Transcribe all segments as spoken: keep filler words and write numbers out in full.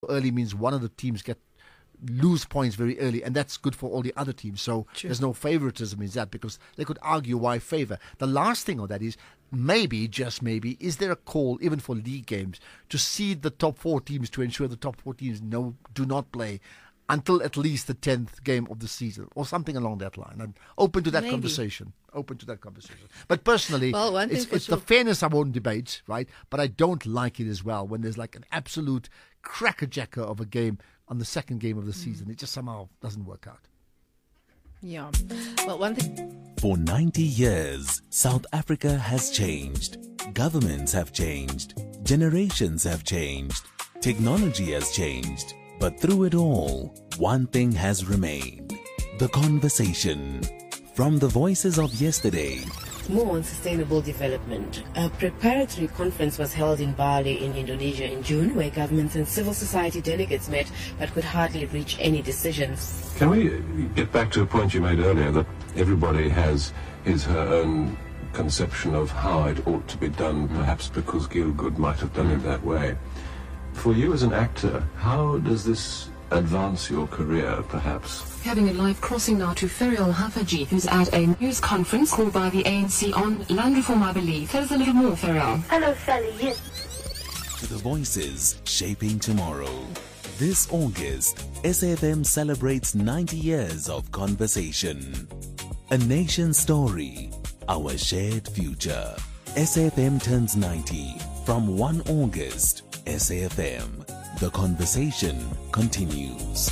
early means one of the teams get lose points very early, and that's good for all the other teams. So True. there's no favoritism in that, because they could argue why favor. The last thing on that is maybe, just maybe, is there a call even for league games to seed the top four teams to ensure the top four teams no do not play until at least the tenth game of the season, or something along that line? I'm open to that Maybe. conversation. Open to that conversation. But personally, Well, one thing it's, for it's sure. the fairness I won't debate, right? But I don't like it as well when there's like an absolute crackerjacker of a game on the second game of the season. It just somehow doesn't work out. Yeah. Well, one thing. For ninety years, South Africa has changed. Governments have changed. Generations have changed. Technology has changed. But through it all, one thing has remained. The conversation. From the voices of yesterday. More on sustainable development. A preparatory conference was held in Bali in Indonesia in June, where governments and civil society delegates met but could hardly reach any decisions. Can we get back to a point you made earlier, that everybody has his her own conception of how it ought to be done, perhaps because Gielgud might have done it that way. For you as an actor, how does this advance your career, perhaps? Having a live crossing now to Ferial Hafaji, who's at a news conference called by the A N C on land reform, I believe. Tell us a little more, Ferial. Hello, Sally. Yes. To the voices shaping tomorrow. This August, S A F M celebrates ninety years of conversation. A nation story, our shared future. S A F M turns ninety from the first of August. S A F M. The conversation continues.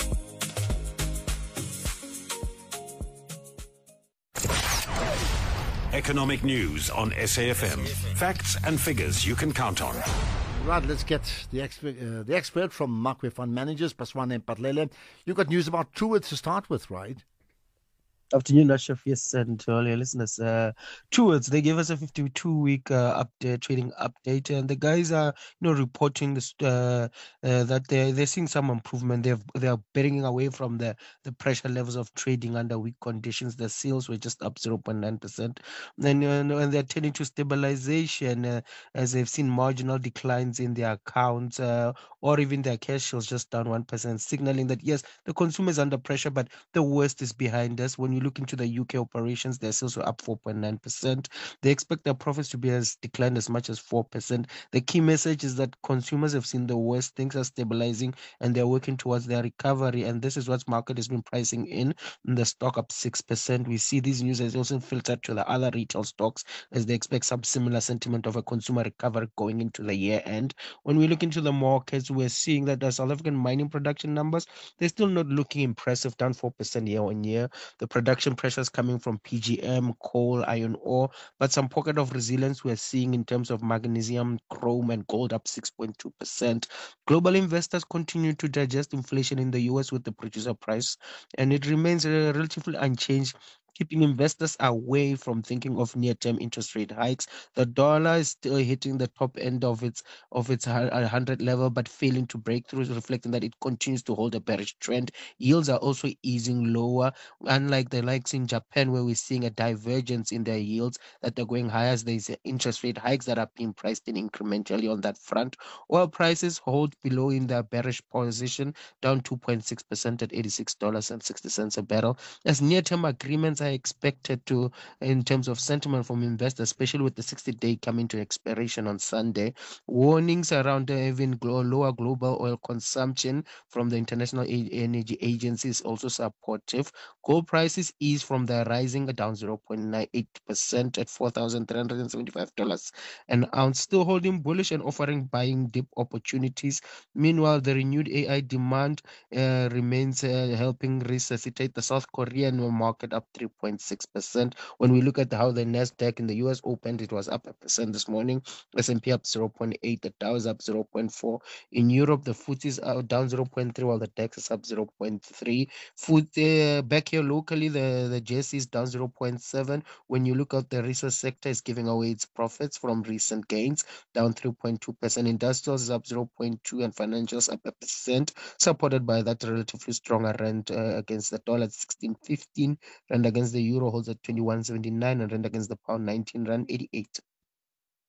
Economic news on S A F M. Facts and figures you can count on. Right, let's get the expert, uh, the expert from Makwe Fund Managers, Paswane Patlele. You've got news about Truworths to start with, right? Afternoon, Ashraf. Yes, and to all your listeners. Uh, Truworths, they gave us a fifty-two week uh, update, trading update, and the guys are, you know, reporting this uh, uh, that they they're seeing some improvement. They've they are betting away from the the pressure levels of trading under weak conditions. The sales were just up zero point nine percent, and uh, and they're turning to stabilization uh, as they've seen marginal declines in their accounts uh, or even their cash flows just down one percent, signaling that yes, the consumer is under pressure, but the worst is behind us. When you look into the U K operations, their sales were up four point nine percent. They expect their profits to be as declined as much as four percent. The key message is that consumers have seen the worst, things are stabilizing, and they're working towards their recovery. And this is what market has been pricing in. in the stock up six percent. We see these news has also filtered to the other retail stocks as they expect some similar sentiment of a consumer recovery going into the year end. When we look into the markets, we're seeing that the South African mining production numbers, they're still not looking impressive, down four percent year on year. The production pressures coming from P G M, coal, iron ore, but some pocket of resilience we're seeing in terms of magnesium, chrome, and gold up six point two percent. Global investors continue to digest inflation in the U S with the producer price, and it remains uh, relatively unchanged, keeping investors away from thinking of near-term interest rate hikes. The dollar is still hitting the top end of its of its one hundred level, but failing to break through, reflecting that it continues to hold a bearish trend. Yields are also easing lower, unlike the likes in Japan, where we're seeing a divergence in their yields, that they're going higher as there's interest rate hikes that are being priced in incrementally on that front. Oil prices hold below in their bearish position, down two point six percent at eighty-six dollars and sixty cents a barrel, as near-term agreements are expected to, in terms of sentiment from investors, especially with the sixty-day coming to expiration on Sunday. Warnings around uh, even glo- lower global oil consumption from the International A- Energy Agency is also supportive. Gold prices ease from the rising, down zero point nine eight percent at four thousand three hundred seventy-five dollars an ounce, still holding bullish and offering buying dip opportunities. Meanwhile, the renewed A I demand uh, remains uh, helping resuscitate the South Korean market, up three point six percent. When we look at how the Nasdaq in the U S opened, it was up a percent this morning. S and P up zero point eight, the Dow is up zero point four. In Europe, the F T S is uh, down zero point three, while the DAX is up zero point three. Food, uh, back here locally, the, the J S E is down zero point seven. When you look at the resource sector, is giving away its profits from recent gains, down three point two percent. Industrials is up zero point two, and financials up a percent, supported by that relatively stronger rand uh, against the dollar at sixteen fifteen, rand against the euro holds at twenty-one seventy-nine, and rand against the pound nineteen rand eighty-eight.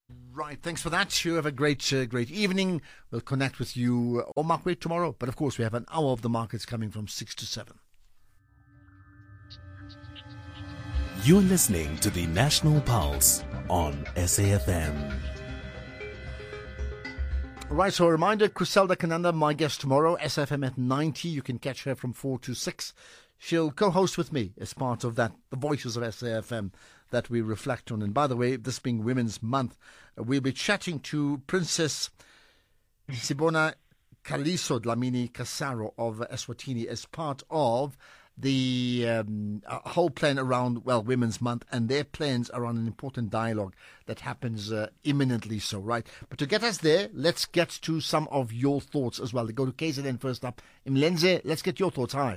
Right, thanks for that. You have a great, uh, great evening. We'll connect with you on Markway tomorrow. But of course, we have an hour of the markets coming from six to seven. You're listening to the National Pulse on S A F M. Right, so a reminder, Criselda Kananda, my guest tomorrow, S F M at ninety. You can catch her from four to six. She'll co-host with me as part of that, the Voices of S A F M that we reflect on. And by the way, this being Women's Month, uh, we'll be chatting to Princess Sibona Kaliso Dlamini Kasaro of Eswatini as part of the um, whole plan around, well, Women's Month and their plans around an important dialogue that happens uh, imminently so, right? But to get us there, let's get to some of your thoughts as well. They go to K Z N first up. Imlenze, let's get your thoughts. Hi.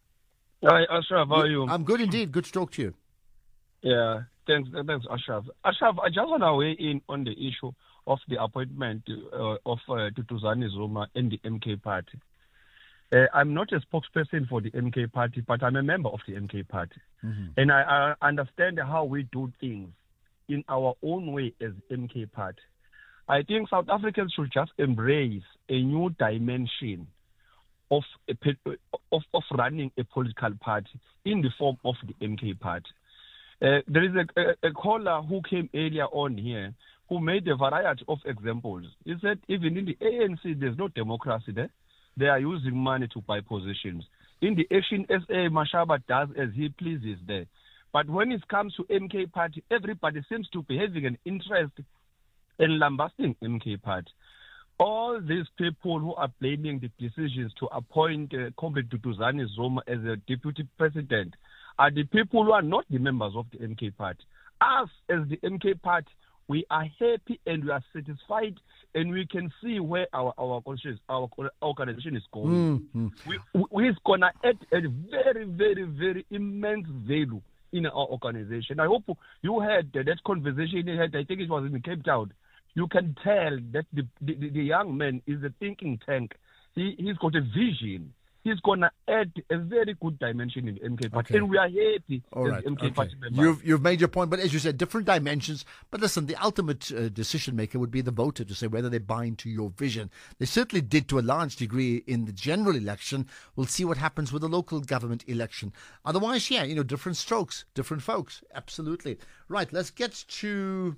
Hi, Ashraf. How are you? I'm good indeed. Good to talk to you. Yeah, thanks, thanks, Ashraf. Ashraf, I just want to weigh in on the issue of the appointment uh, of uh, Tutuzani Zuma in the M K party. Uh, I'm not a spokesperson for the M K party, but I'm a member of the M K party. Mm-hmm. And I, I understand how we do things in our own way as M K party. I think South Africans should just embrace a new dimension of, a, of, of running a political party in the form of the M K party. Uh, there is a, a, a caller who came earlier on here who made a variety of examples. He said even in the A N C there's no democracy there. They are using money to buy positions. In the Action S A, Mashaba does as he pleases there. But when it comes to M K party, everybody seems to be having an interest in lambasting M K party. All these people who are blaming the decisions to appoint uh, Comrade Tutuzani Zuma as a deputy president are the people who are not the members of the M K party. Us, as the M K party, we are happy and we are satisfied, and we can see where our our our organization is going. Mm-hmm. We, we is gonna add a very, very, very immense value in our organization. I hope you had that conversation you had. I think it was in Cape Town. You can tell that the the, the young man is a thinking tank. He he's got a vision. He's gonna add a very good dimension in the M K party, okay. And we are happy. All right, as M K okay. party members. You've you've made your point, but as you said, different dimensions. But listen, the ultimate uh, decision maker would be the voter to say whether they buy into your vision. They certainly did to a large degree in the general election. We'll see what happens with the local government election. Otherwise, yeah, you know, different strokes, different folks. Absolutely right. Let's get to.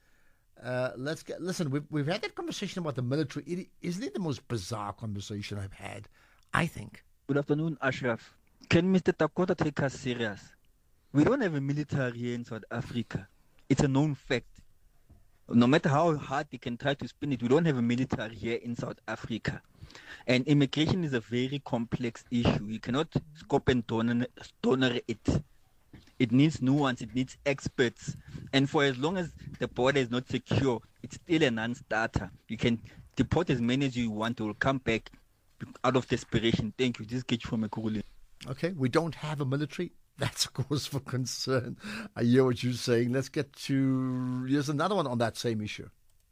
Uh, let's get. Listen, we've we've had that conversation about the military. It, isn't it the most bizarre conversation I've had? I think. Good afternoon, Ashraf. Can Mister Takota take us serious? We don't have a military here in South Africa. It's a known fact. No matter how hard they can try to spin it, we don't have a military here in South Africa. And immigration is a very complex issue. You cannot scope and toner it. It needs nuance, it needs experts. And for as long as the border is not secure, it's still a non-starter. You can deport as many as you want, to will come back out of desperation. Thank you. This is Kitch from Ekurhuleni. Okay, we don't have a military. That's a cause for concern. I hear what you're saying. Let's get to... Here's another one on that same issue.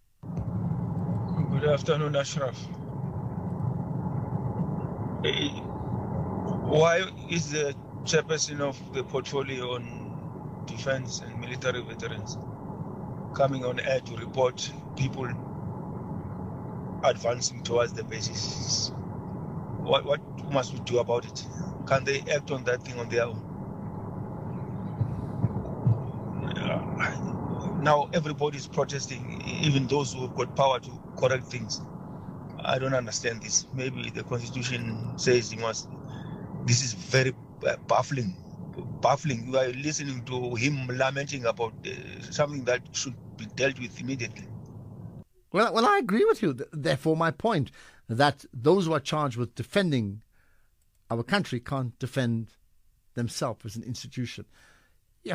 Good afternoon, Ashraf. Why is the chairperson of the portfolio on defense and military veterans coming on air to report people advancing towards the bases? What what must we do about it? Can they act on that thing on their own? Uh, now everybody is protesting, even those who have got power to correct things. I don't understand this. Maybe the constitution says you must. This is very baffling. Baffling. You are listening to him lamenting about uh, something that should be dealt with immediately. Well, well, I agree with you. Therefore, my point that those who are charged with defending our country can't defend themselves as an institution. Yeah.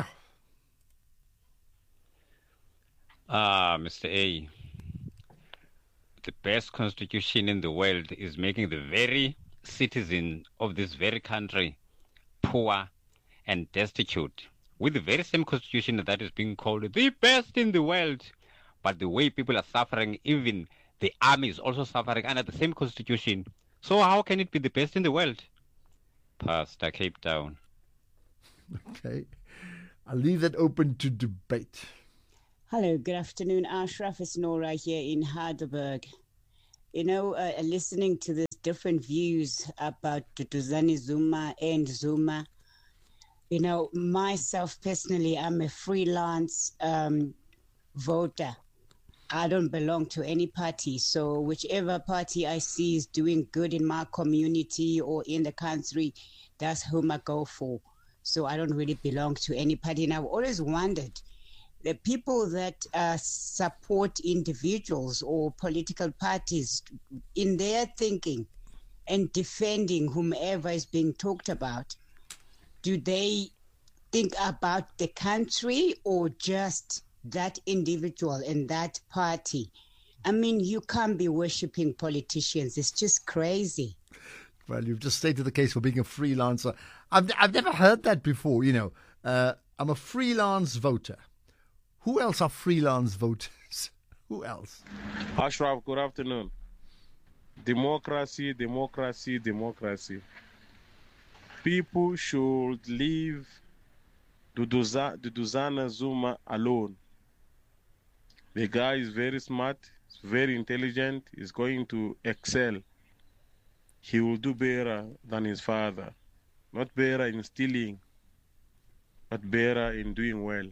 Ah, uh, Mister A, the best constitution in the world is making the very citizen of this very country poor and destitute. With the very same constitution that is being called the best in the world. But the way people are suffering, even the army is also suffering under the same constitution. So how can it be the best in the world? Pastor Cape Town. Okay. I'll leave that open to debate. Hello, good afternoon, Ashraf. It's Nora here in Heidelberg. You know, uh, listening to these different views about Duduzane Zuma and Zuma, you know, myself personally, I'm a freelance um, voter. I don't belong to any party. So whichever party I see is doing good in my community or in the country, that's whom I go for. So I don't really belong to any party. And I've always wondered, the people that uh, support individuals or political parties in their thinking and defending whomever is being talked about, do they think about the country or just that individual and that party? I mean, you can't be worshipping politicians. It's just crazy. Well, you've just stated the case for being a freelancer. I've, I've never heard that before, you know. Uh, I'm a freelance voter. Who else are freelance voters? Who else? Ashraf, good afternoon. Democracy, democracy, democracy. People should leave Duduzane Zuma alone. The guy is very smart, very intelligent, is going to excel. He will do better than his father. Not better in stealing, but better in doing well.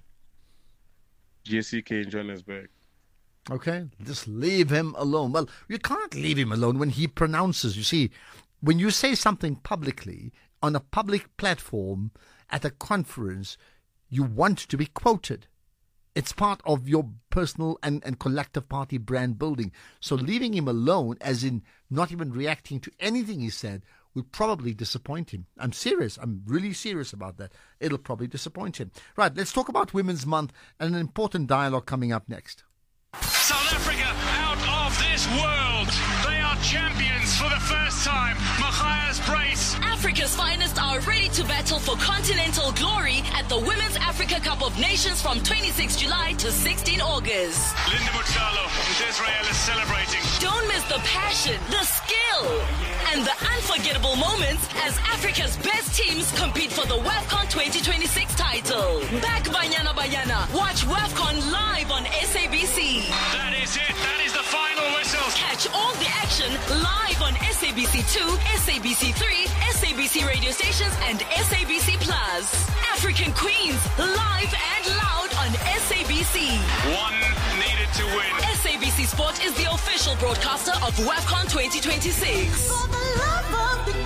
J C K in Johannesburg. Okay, just leave him alone. Well, you can't leave him alone when he pronounces. You see, when you say something publicly on a public platform at a conference, you want to be quoted. It's part of your personal and, and collective party brand building. So leaving him alone, as in not even reacting to anything he said, will probably disappoint him. I'm serious. I'm really serious about that. It'll probably disappoint him. Right, let's talk about Women's Month and an important dialogue coming up next. South Africa out of this world. They are champions for the first time. Matthias Brace. Africa's finest are ready to battle for continental glory at the Women's Africa Cup of Nations from twenty-sixth July to sixteenth August. Linda Muchalo and Israel is celebrating. Don't miss the passion, the skill, and the unforgettable moments as Africa's best teams compete for the WAFCON twenty twenty-six title. Back Banyana Banyana. Watch WAFCON live on S A B C. That is it. That is the final whistle. Catch all the action live on S A B C two, S A B C three, S A B C radio stations, and S A B C Plus. African Queens, live and loud on S A B C. One needed to win. S A B C Sport is the official broadcaster of WAFCON twenty twenty-six. For the love of the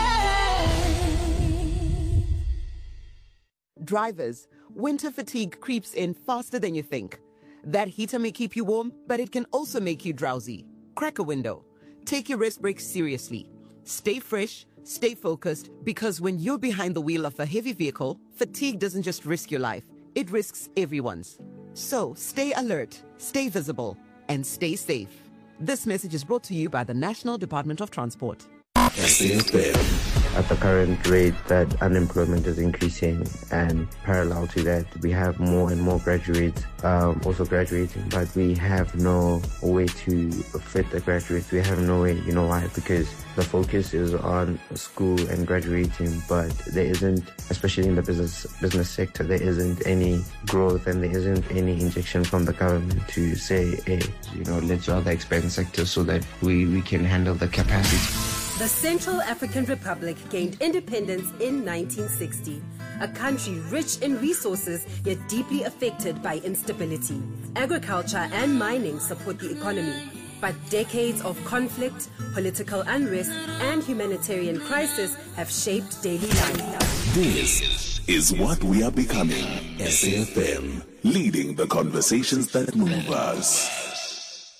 game. Drivers, winter fatigue creeps in faster than you think. That heater may keep you warm, but it can also make you drowsy. Crack a window. Take your rest breaks seriously. Stay fresh, stay focused, because when you're behind the wheel of a heavy vehicle, fatigue doesn't just risk your life, it risks everyone's. So stay alert, stay visible, and stay safe. This message is brought to you by the National Department of Transport. S A F M. At the current rate that unemployment is increasing, and parallel to that, we have more and more graduates um, also graduating, but we have no way to fit the graduates. We have no way, you know why? Because the focus is on school and graduating, but there isn't, especially in the business business sector, there isn't any growth and there isn't any injection from the government to say, hey, you know, let's rather expand sectors so that we, we can handle the capacity. The Central African Republic gained independence in nineteen sixty, a country rich in resources yet deeply affected by instability. Agriculture and mining support the economy, but decades of conflict, political unrest, and humanitarian crisis have shaped daily life. This is what we are becoming. S A F M, leading the conversations that move us.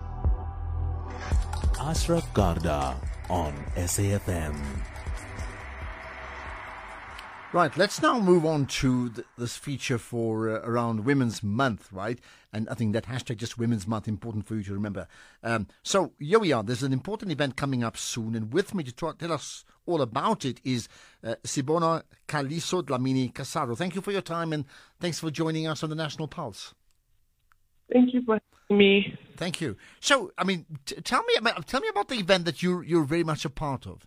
Ashraf Garda on S A F M. Right, let's now move on to th- this feature for uh, around Women's Month, right? And I think that hashtag just Women's Month, important for you to remember. Um, so here we are. There's an important event coming up soon, and with me to try, tell us all about it is uh, Sibona Kaliso Dlamini Kasaro. Thank you for your time, and thanks for joining us on the National Pulse. Thank you for having me. Thank you. So, I mean, t- tell me about tell me about the event that you're you're very much a part of.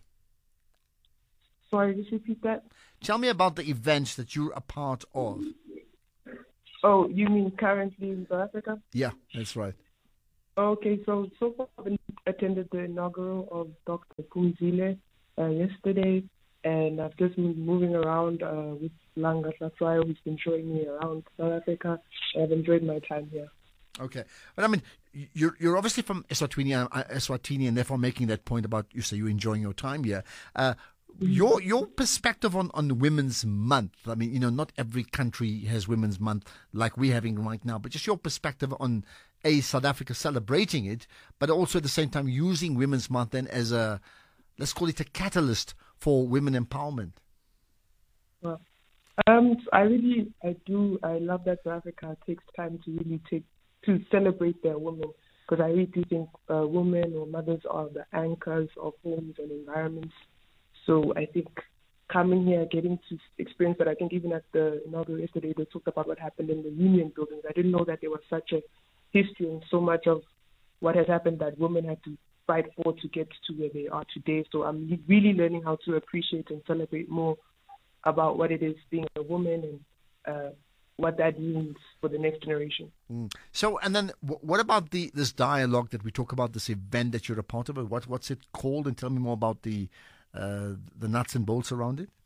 Sorry, just repeat that. Tell me about the events that you're a part of. Oh, you mean currently in South Africa? Yeah, that's right. Okay, so so far I've attended the inaugural of Doctor Phumzile uh, yesterday, and I've just been moving around uh, with Langa Hlatshwayo, who's been showing me around South Africa. I've enjoyed my time here. Okay, but I mean, you're you're obviously from Eswatini, uh, Eswatini, and therefore making that point about you say you're enjoying your time here. Uh, your your perspective on, on Women's Month. I mean, you know, not every country has Women's Month like we're having right now, but just your perspective on a South Africa celebrating it, but also at the same time using Women's Month then as a, let's call it a catalyst for women empowerment. Well, um, I really, I do, I love that South Africa takes time to really take, to celebrate their women, because I really do think uh, women or mothers are the anchors of homes and environments. So I think coming here, getting to experience that, I think even at the inaugural yesterday, they talked about what happened in the union buildings. I didn't know that there was such a history and so much of what has happened that women had to fight for to get to where they are today. So I'm really learning how to appreciate and celebrate more about what it is being a woman and uh, what that means for the next generation. Mm. So, and then w- what about the this dialogue that we talk about, this event that you're a part of? What What's it called? And tell me more about the uh, the nuts and bolts around it.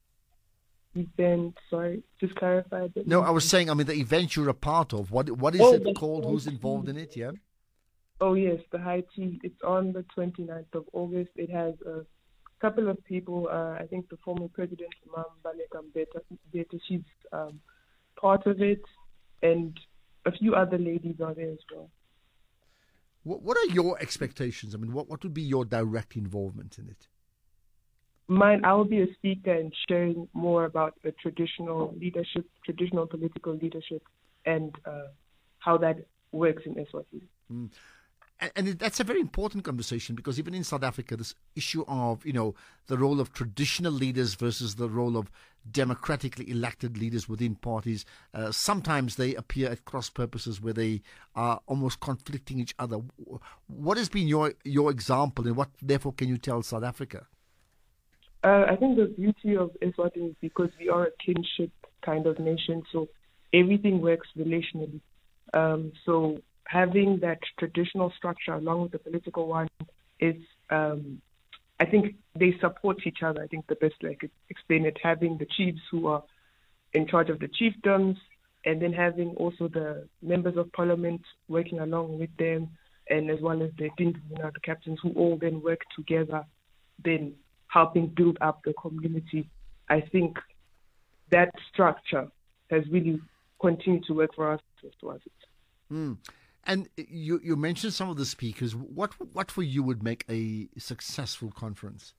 Event, sorry, just clarify a bit. No, I was saying, I mean, the event you're a part of, what what is oh, it called? Who's involved in it, yeah? Oh, yes, the High Tea. It's on the twenty-ninth of August. It has a couple of people. Uh, I think the former president, Mam Baleka Mbete, she's um, part of it, and a few other ladies are there as well. What, what are your expectations? I mean, what, what would be your direct involvement in it? Mine, I will be a speaker and sharing more about the traditional leadership, traditional political leadership, and uh, how that works in Eswatini. Mm. And, and it, that's a very important conversation, because even in South Africa, this issue of, you know, the role of traditional leaders versus the role of democratically elected leaders within parties, uh, sometimes they appear at cross purposes where they are almost conflicting each other. What has been your your example, and what therefore can you tell South Africa? Uh, I think the beauty of Eswatini is because we are a kinship kind of nation, so everything works relationally. Um, so having that traditional structure along with the political one is, um, I think they support each other. I think the best way I could explain it, having the chiefs who are in charge of the chiefdoms, and then having also the members of parliament working along with them, and as well as the Tinduna, the captains, who all then work together, then helping build up the community. I think that structure has really continued to work for us towards it. Mm. And you you mentioned some of the speakers. What what for you would make a successful conference?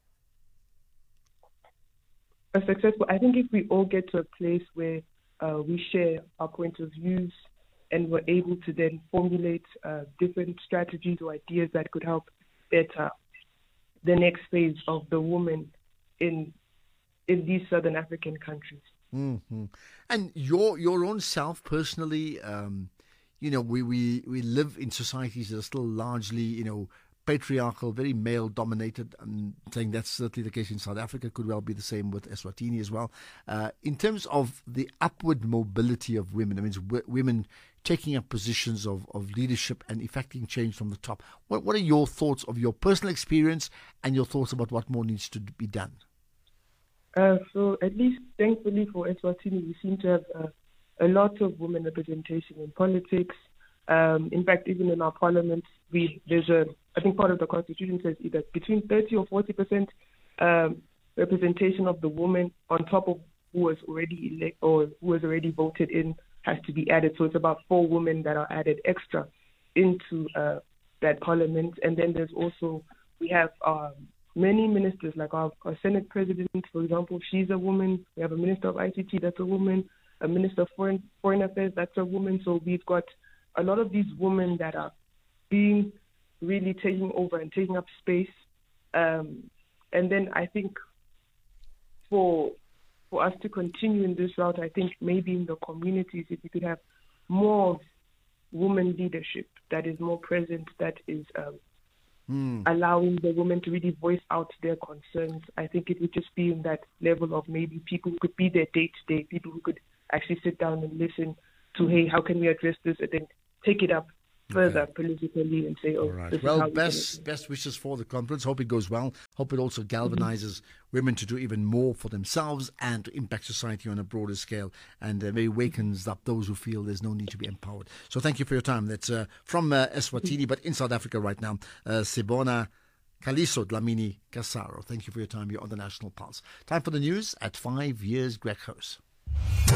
A successful, I think if we all get to a place where uh, we share our point of views and we're able to then formulate uh, different strategies or ideas that could help better the next phase of the woman in in these Southern African countries. Mm-hmm. And your your own self personally, um, you know, we, we, we live in societies that are still largely, you know, patriarchal, very male dominated. I'm saying that's certainly the case in South Africa, could well be the same with Eswatini as well. Uh, in terms of the upward mobility of women, I mean, w- women taking up positions of, of leadership and effecting change from the top. What what are your thoughts of your personal experience and your thoughts about what more needs to be done? Uh, so at least thankfully for Eswatini, we seem to have uh, a lot of women representation in politics. Um, in fact, even in our parliament, we there's a I think part of the constitution says either between thirty or forty percent um, representation of the woman on top of who was already elect or who was already voted in has to be added. So it's about four women that are added extra into uh, that parliament. And then there's also, we have um, many ministers, like our, our Senate president, for example, she's a woman. We have a minister of I C T, that's a woman. A minister of foreign, foreign affairs, that's a woman. So we've got a lot of these women that are being really taking over and taking up space. Um, and then I think for for us to continue in this route, I think maybe in the communities, if we could have more of women leadership that is more present, that is um, mm. allowing the women to really voice out their concerns, I think it would just be in that level of maybe people who could be there day to day, people who could actually sit down and listen to, hey, how can we address this, and then take it up further okay. politically and say, oh, right. this well, is how best best wishes for the conference. Hope it goes well. Hope it also galvanizes mm-hmm. women to do even more for themselves and to impact society on a broader scale, and uh, maybe wakens up those who feel there's no need to be empowered. So thank you for your time. That's uh, from uh, Eswatini, but in South Africa right now, uh, Sibona Kaliso Dlamini Kasaro. Thank you for your time. You're on the National Pulse. Time for the news at five years. Greg House.